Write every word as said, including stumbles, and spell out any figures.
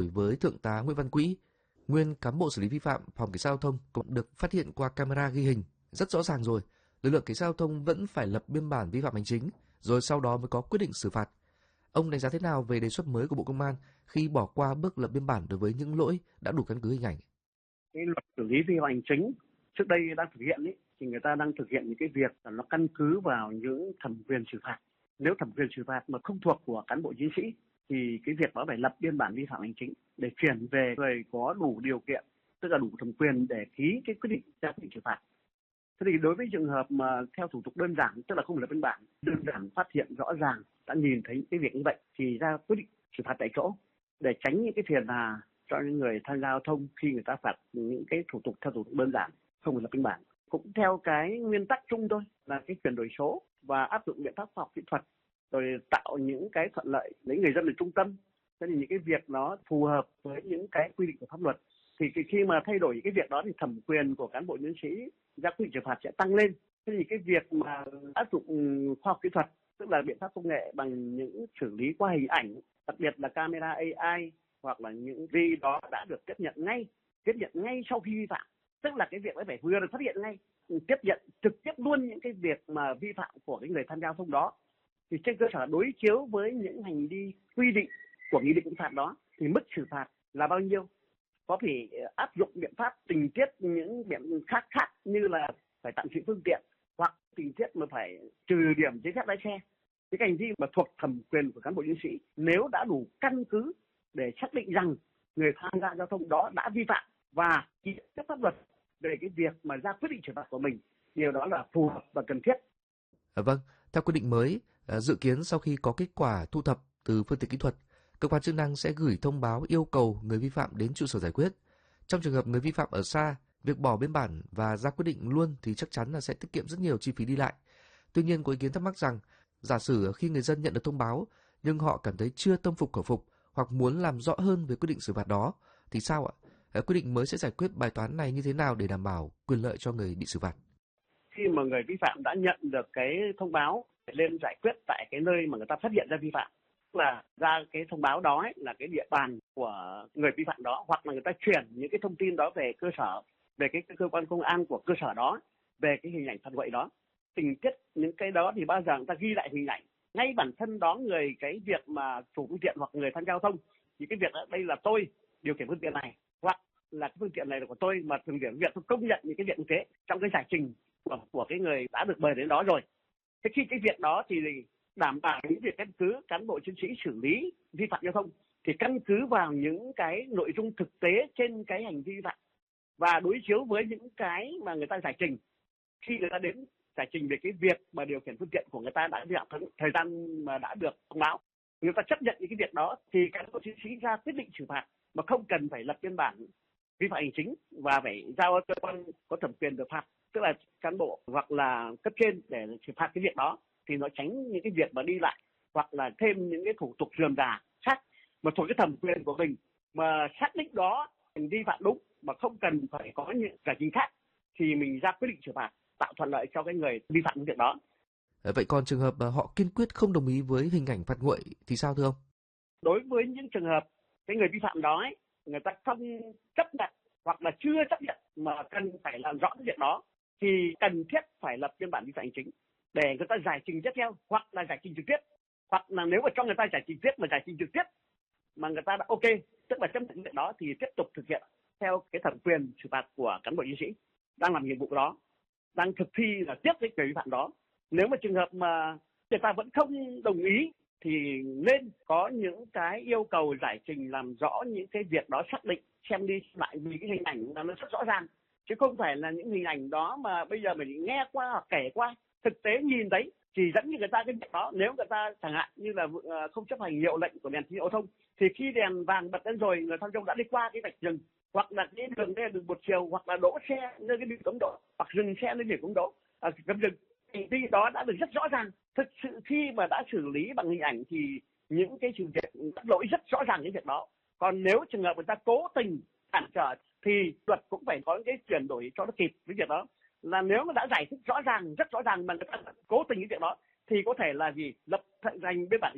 với Thượng tá Nguyễn Văn Quỹ, nguyên cán bộ xử lý vi phạm phòng cảnh sát giao thông, cũng được phát hiện qua camera ghi hình rất rõ ràng rồi. Lực lượng cảnh sát giao thông vẫn phải lập biên bản vi phạm hành chính, rồi sau đó mới có quyết định xử phạt. Ông đánh giá thế nào về đề xuất mới của Bộ Công an khi bỏ qua bước lập biên bản đối với những lỗi đã đủ căn cứ hình ảnh? Cái luật xử lý vi phạm hành chính trước đây đang thực hiện ấy, thì người ta đang thực hiện những cái việc là nó căn cứ vào những thẩm quyền xử phạt. Nếu thẩm quyền xử phạt mà không thuộc của cán bộ chiến sĩ thì cái việc đó phải lập biên bản vi phạm hành chính để chuyển về người có đủ điều kiện, tức là đủ thẩm quyền để ký cái quyết định ra quyết định xử phạt. Thế thì đối với trường hợp mà theo thủ tục đơn giản, tức là không lập biên bản, đơn giản phát hiện rõ ràng đã nhìn thấy cái việc như vậy thì ra quyết định xử phạt tại chỗ để tránh những cái phiền hà cho những người tham gia giao thông khi người ta phạt những cái thủ tục theo thủ tục đơn giản không lập biên bản. Cũng theo cái nguyên tắc chung thôi là cái chuyển đổi số và áp dụng biện pháp khoa học kỹ thuật, rồi tạo những cái thuận lợi lấy người dân là trung tâm. Thế thì những cái việc nó phù hợp với những cái quy định của pháp luật. Thì khi mà thay đổi những cái việc đó thì thẩm quyền của cán bộ chiến sĩ ra quyết định xử phạt sẽ tăng lên. Thế thì cái việc mà áp dụng khoa học kỹ thuật, tức là biện pháp công nghệ bằng những xử lý qua hình ảnh, đặc biệt là camera a i hoặc là những vi đó đã được tiếp nhận ngay, tiếp nhận ngay sau khi vi phạm. Tức là cái việc ấy phải vừa được phát hiện ngay, tiếp nhận trực tiếp luôn những cái việc mà vi phạm của cái người tham gia giao thông đó. Thì trên cơ sở đối chiếu với những hành vi quy định của nghị định xử phạt đó thì mức xử phạt là bao nhiêu, có thể áp dụng biện pháp tình tiết những biện khác khác như là phải tạm giữ phương tiện hoặc tình tiết mà phải trừ điểm giấy phép lái xe. Cái hành vi mà thuộc thẩm quyền của cán bộ chiến sĩ nếu đã đủ căn cứ để xác định rằng người tham gia giao thông đó đã vi phạm và chịu trách pháp luật về cái việc mà ra quyết định xử phạt của mình, điều đó là phù hợp và cần thiết. À, vâng, theo quy định mới, dự kiến sau khi có kết quả thu thập từ phương tiện kỹ thuật, cơ quan chức năng sẽ gửi thông báo yêu cầu người vi phạm đến trụ sở giải quyết. Trong trường hợp người vi phạm ở xa, việc bỏ biên bản và ra quyết định luôn thì chắc chắn là sẽ tiết kiệm rất nhiều chi phí đi lại. Tuy nhiên, có ý kiến thắc mắc rằng, giả sử khi người dân nhận được thông báo nhưng họ cảm thấy chưa tâm phục khẩu phục hoặc muốn làm rõ hơn về quyết định xử phạt đó thì sao ạ? Quy định mới sẽ giải quyết bài toán này như thế nào để đảm bảo quyền lợi cho người bị xử phạt? Khi mà người vi phạm đã nhận được cái thông báo lên giải quyết tại cái nơi mà người ta phát hiện ra vi phạm, là ra cái thông báo đó ấy, là cái địa bàn của người vi phạm đó, hoặc là người ta chuyển những cái thông tin đó về cơ sở, về cái cơ quan công an của cơ sở đó, về cái hình ảnh phạt nguội đó, tình tiết những cái đó thì bao giờ người ta ghi lại hình ảnh ngay bản thân đó, người cái việc mà chủ phương tiện hoặc người tham gia giao thông thì cái việc đó, đây là tôi điều khiển phương tiện này, hoặc là cái phương tiện này là của tôi, mà thường điểm việc tôi công nhận những cái việc như thế trong cái giải trình của, của cái người đã được mời đến đó rồi. Thế khi cái việc đó thì đảm bảo những việc căn cứ cán bộ chiến sĩ xử lý vi phạm giao thông thì căn cứ vào những cái nội dung thực tế trên cái hành vi vi phạm và đối chiếu với những cái mà người ta giải trình. Khi người ta đến giải trình về cái việc mà điều khiển phương tiện của người ta đã vi phạm thời gian mà đã được thông báo, người ta chấp nhận những cái việc đó thì cán bộ chiến sĩ ra quyết định xử phạt mà không cần phải lập biên bản vi phạm hành chính và phải giao cơ quan có thẩm quyền được phạt, tức là cán bộ hoặc là cấp trên để xử phạt cái việc đó, thì nó tránh những cái việc mà đi lại hoặc là thêm những cái thủ tục rườm rà khác mà thuộc cái thẩm quyền của mình, mà xác định đó hành vi phạm đúng mà không cần phải có những giải trình khác thì mình ra quyết định xử phạt, tạo thuận lợi cho cái người vi phạm cái việc đó. Vậy còn trường hợp họ kiên quyết không đồng ý với hình ảnh phạt nguội thì sao thưa ông? Đối với những trường hợp cái người vi phạm đó ấy, người ta không chấp nhận hoặc là chưa chấp nhận mà cần phải làm rõ cái việc đó thì cần thiết phải lập biên bản vi phạm hành chính để người ta giải trình tiếp theo, hoặc là giải trình trực tiếp, hoặc là nếu mà cho người ta giải trình tiếp mà giải trình trực tiếp mà người ta đã ok, tức là chấp nhận việc đó thì tiếp tục thực hiện theo cái thẩm quyền xử phạt của cán bộ chiến sĩ đang làm nhiệm vụ đó, đang thực thi là tiếp với người vi phạm đó. Nếu mà trường hợp mà người ta vẫn không đồng ý thì nên có những cái yêu cầu giải trình làm rõ những cái việc đó, xác định xem đi lại vì cái hình ảnh nó rất rõ ràng, chứ không phải là những hình ảnh đó mà bây giờ mình nghe qua hoặc kể qua, thực tế nhìn thấy chỉ dẫn như người ta cái việc đó. Nếu người ta chẳng hạn như là không chấp hành hiệu lệnh của đèn tín hiệu giao thông thì khi đèn vàng bật lên rồi người tham gia đã đi qua cái vạch dừng, hoặc là cái đường đây là đường một chiều, hoặc là đỗ xe nơi cái biển cấm đỗ, hoặc dừng xe nơi biển cấm đỗ, à, cấm dừng, hành vi đó đã được rất rõ ràng. Thực sự khi mà đã xử lý bằng hình ảnh thì những cái sự việc lỗi rất rõ ràng cái việc đó. Còn nếu trường hợp người ta cố tình cản trở thì luật cũng phải có cái chuyển đổi cho nó kịp với việc đó. Là nếu mà đã giải thích rõ ràng, rất rõ ràng mà người ta cố tình cái việc đó thì có thể là gì, lập thành biên bản